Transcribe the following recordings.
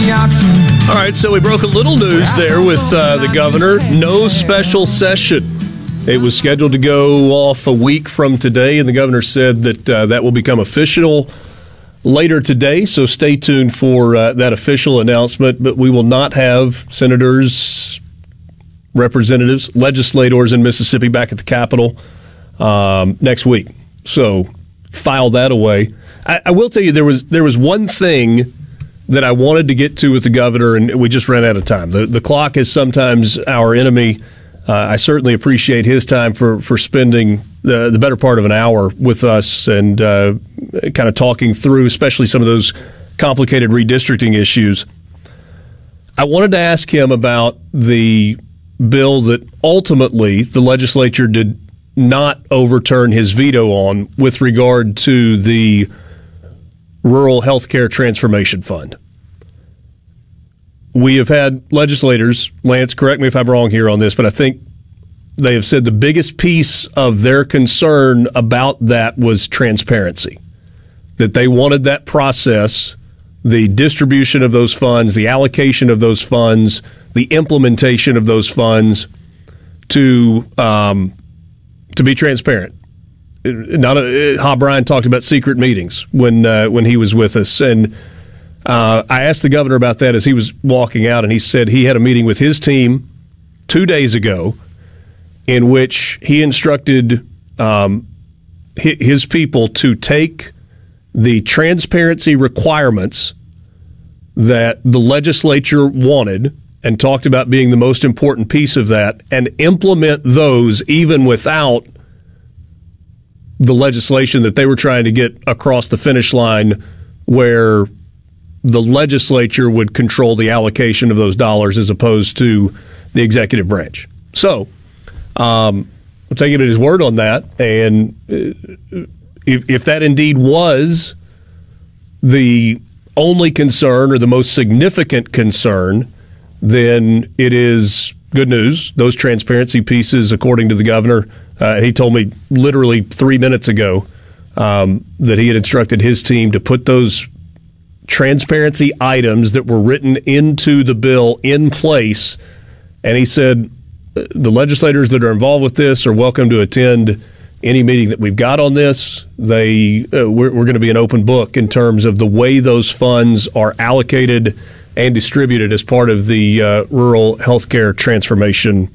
All right, so we broke a little news there with the governor. No special session. It was scheduled to go off a week from today, and the governor said that that will become official later today, so stay tuned for that official announcement. But we will not have senators, representatives, legislators in Mississippi back at the Capitol next week. So file that away. I will tell you there was one thing that I wanted to get to with the governor, and we just ran out of time. The clock is sometimes our enemy. I certainly appreciate his time for spending the better part of an hour with us and kind of talking through, especially some of those complicated redistricting issues. I wanted to ask him about the bill that ultimately the legislature did not overturn his veto on with regard to the Rural Healthcare Transformation Fund. We have had legislators, Lance, correct me if I'm wrong here on this, but I think they have said the biggest piece of their concern about that was transparency, that they wanted that process, the distribution of those funds, the allocation of those funds, the implementation of those funds to be transparent. Hob Bryan talked about secret meetings when he was with us, and I asked the governor about that as he was walking out, and he said he had a meeting with his team 2 days ago in which he instructed his people to take the transparency requirements that the legislature wanted and talked about being the most important piece of that and implement those even without the legislation that they were trying to get across the finish line, where the legislature would control the allocation of those dollars as opposed to the executive branch. So we'll take it at his word on that. And if that indeed was the only concern or the most significant concern, then it is good news. Those transparency pieces, according to the governor, he told me literally 3 minutes ago that he had instructed his team to put those transparency items that were written into the bill in place. And he said the legislators that are involved with this are welcome to attend any meeting that we've got on this. We're going to be an open book in terms of the way those funds are allocated and distributed as part of the rural healthcare transformation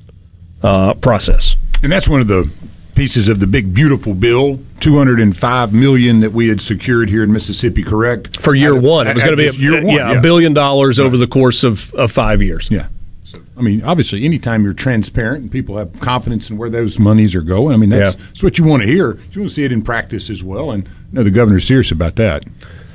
process. And that's one of the pieces of the big, beautiful bill, $205 million that we had secured here in Mississippi, correct? For year one. It was going to be $1 billion over the course of 5 years. Yeah. So, I mean, obviously, anytime you're transparent and people have confidence in where those monies are going, I mean, that's what you want to hear. You want to see it in practice as well. And the governor's serious about that.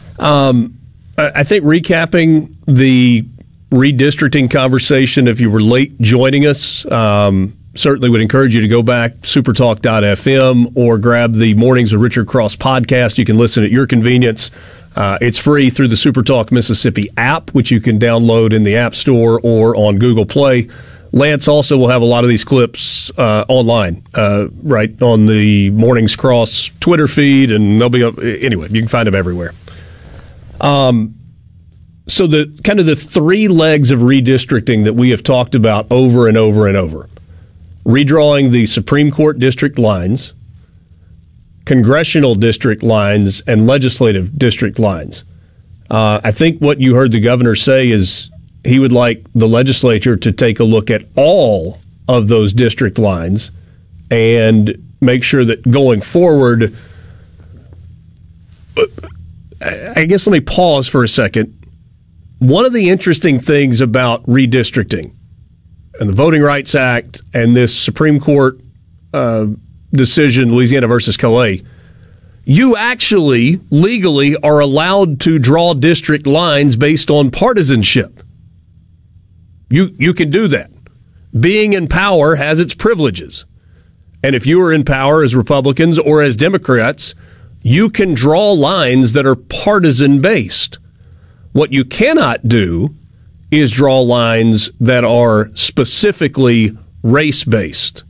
I think recapping the redistricting conversation, if you were late joining us, certainly would encourage you to go back, supertalk.fm, or grab the Mornings with Richard Cross podcast. You can listen at your convenience. It's free through the Supertalk Mississippi app, which you can download in the App Store or on Google Play. Lance also will have a lot of these clips online, right on the Mornings Cross Twitter feed, and they'll be anyway. You can find them everywhere. So the kind of the three legs of redistricting that we have talked about over and over and over: redrawing the Supreme Court district lines, congressional district lines, and legislative district lines. I think what you heard the governor say is he would like the legislature to take a look at all of those district lines and make sure that going forward, I guess let me pause for a second. One of the interesting things about redistricting and the Voting Rights Act and this Supreme Court decision, Louisiana versus Calais, you actually legally are allowed to draw district lines based on partisanship. You can do that. Being in power has its privileges. And if you are in power as Republicans or as Democrats, you can draw lines that are partisan based. What you cannot do is draw lines that are specifically race-based.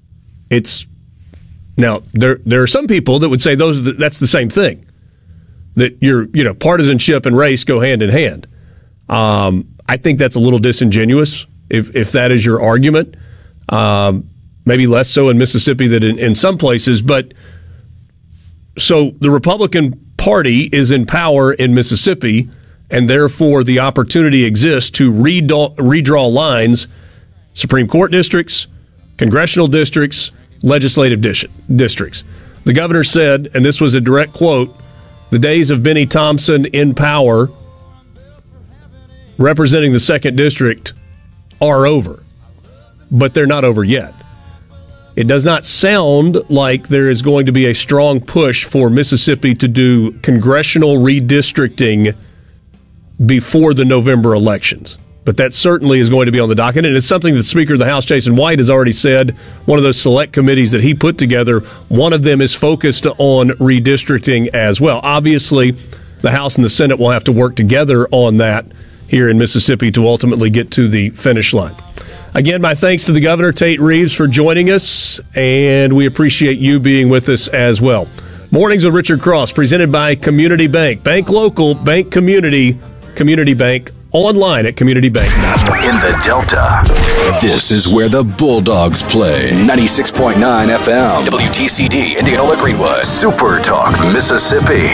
Now there are some people that would say that's the same thing. that partisanship and race go hand in hand. I think that's a little disingenuous if that is your argument. Maybe less so in Mississippi than in some places, but so the Republican Party is in power in Mississippi, and therefore the opportunity exists to redraw lines, Supreme Court districts, congressional districts, legislative districts. The governor said, and this was a direct quote, "The days of Benny Thompson in power representing the 2nd District are over." But they're not over yet. It does not sound like there is going to be a strong push for Mississippi to do congressional redistricting before the November elections. But that certainly is going to be on the docket, and it's something that Speaker of the House, Jason White, has already said. One of those select committees that he put together, one of them is focused on redistricting as well. Obviously, the House and the Senate will have to work together on that here in Mississippi to ultimately get to the finish line. Again, my thanks to the governor, Tate Reeves, for joining us, and we appreciate you being with us as well. Mornings with Richard Cross, presented by Community Bank. Bank local, bank community, Community Bank, online at communitybank.net. In the Delta, this is where the Bulldogs play. 96.9 FM, WTCD, Indianola Greenwood, Super Talk, Mississippi.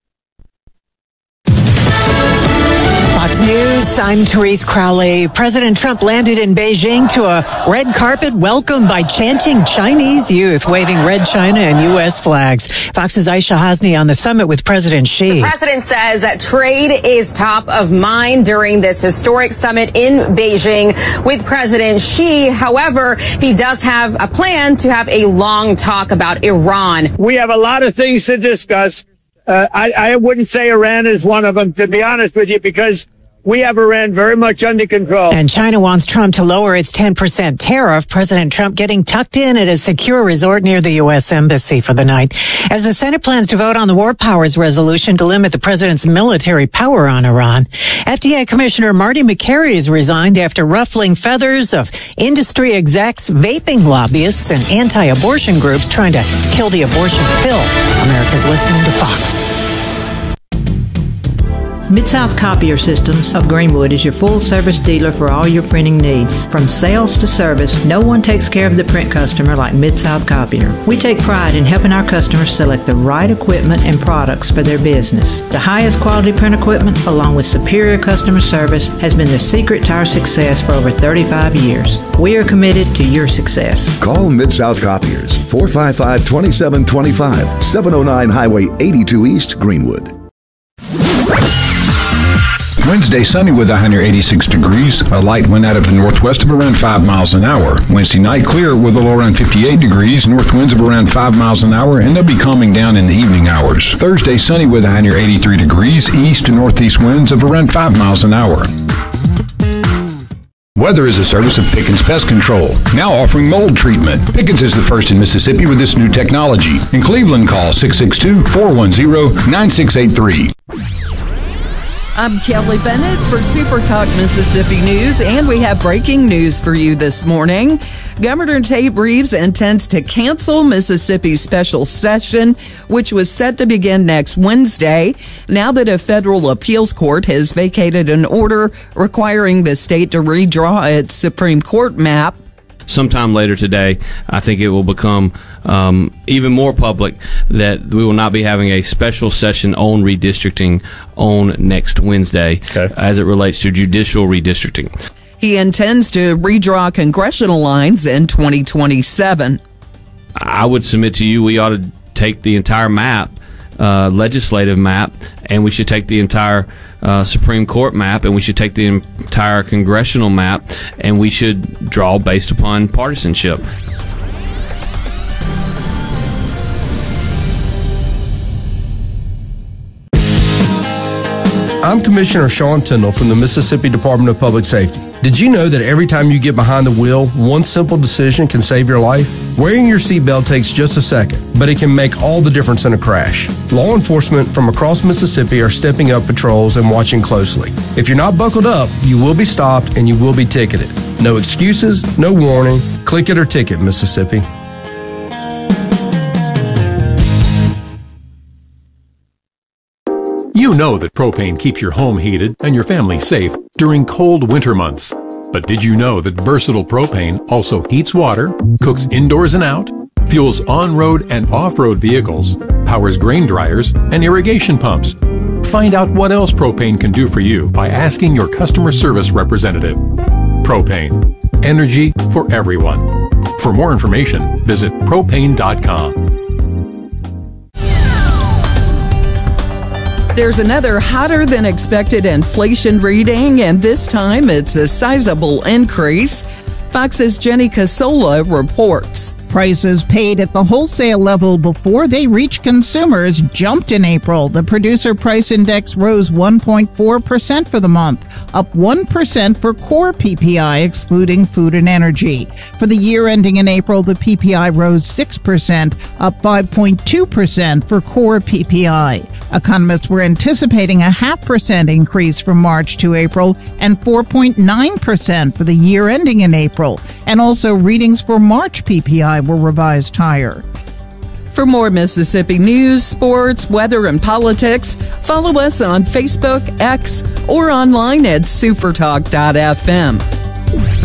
Fox News, I'm Therese Crowley. President Trump landed in Beijing to a red carpet welcome by chanting Chinese youth, waving red China and U.S. flags. Fox's Aisha Hasni on the summit with President Xi. The president says that trade is top of mind during this historic summit in Beijing with President Xi. However, he does have a plan to have a long talk about Iran. We have a lot of things to discuss. I wouldn't say Iran is one of them, to be honest with you, because we have Iran very much under control. And China wants Trump to lower its 10% tariff. President Trump getting tucked in at a secure resort near the U.S. Embassy for the night. As the Senate plans to vote on the War Powers resolution to limit the president's military power on Iran, FDA Commissioner Marty Makary has resigned after ruffling feathers of industry execs, vaping lobbyists, and anti-abortion groups trying to kill the abortion pill. America's listening to Fox. Mid-South Copier Systems of Greenwood is your full-service dealer for all your printing needs. From sales to service, no one takes care of the print customer like Mid-South Copier. We take pride in helping our customers select the right equipment and products for their business. The highest quality print equipment, along with superior customer service, has been the secret to our success for over 35 years. We are committed to your success. Call Mid-South Copiers, 455-2725, 709 Highway 82 East, Greenwood. Wednesday, sunny with a high near 86 degrees. A light wind out of the northwest of around 5 miles an hour. Wednesday night, clear with a low around 58 degrees. North winds of around 5 miles an hour, and they'll be calming down in the evening hours. Thursday, sunny with a high near 83 degrees. East to northeast winds of around 5 miles an hour. Weather is a service of Pickens Pest Control, now offering mold treatment. Pickens is the first in Mississippi with this new technology. In Cleveland, call 662-410-9683. I'm Kelly Bennett for Super Talk Mississippi News, and we have breaking news for you this morning. Governor Tate Reeves intends to cancel Mississippi's special session, which was set to begin next Wednesday, now that a federal appeals court has vacated an order requiring the state to redraw its Supreme Court map. Sometime later today, I think it will become even more public that we will not be having a special session on redistricting on next Wednesday as it relates to judicial redistricting. He intends to redraw congressional lines in 2027. I would submit to you we ought to take the entire map, legislative map, and we should take the entire Supreme Court map, and we should take the entire congressional map, and we should draw based upon partisanship. I'm Commissioner Sean Tindall from the Mississippi Department of Public Safety. Did you know that every time you get behind the wheel, one simple decision can save your life? Wearing your seatbelt takes just a second, but it can make all the difference in a crash. Law enforcement from across Mississippi are stepping up patrols and watching closely. If you're not buckled up, you will be stopped and you will be ticketed. No excuses, no warning. Click it or ticket, Mississippi. You know that propane keeps your home heated and your family safe during cold winter months. But did you know that versatile propane also heats water, cooks indoors and out, fuels on-road and off-road vehicles, powers grain dryers, and irrigation pumps? Find out what else propane can do for you by asking your customer service representative. Propane. Energy for everyone. For more information, visit propane.com. There's another hotter than expected inflation reading, and this time it's a sizable increase. Fox's Jenny Casola reports. Prices paid at the wholesale level before they reach consumers jumped in April. The producer price index rose 1.4% for the month, up 1% for core PPI, excluding food and energy. For the year ending in April, the PPI rose 6%, up 5.2% for core PPI. Economists were anticipating a 0.5% increase from March to April and 4.9% for the year ending in April. And also readings for March PPI were revised higher. For more Mississippi news, sports, weather, and politics, follow us on Facebook, X, or online at supertalk.fm.